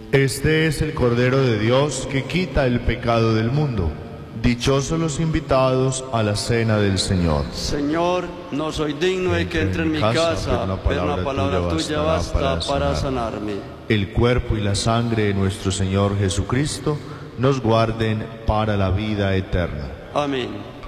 Este es el Cordero de Dios que quita el pecado del mundo. Dichosos los invitados a la cena del Señor. Señor, no soy digno de que entre en mi casa, pero una palabra tuya basta para sanarme. El cuerpo y la sangre de nuestro Señor Jesucristo nos guarden para la vida eterna. Amén.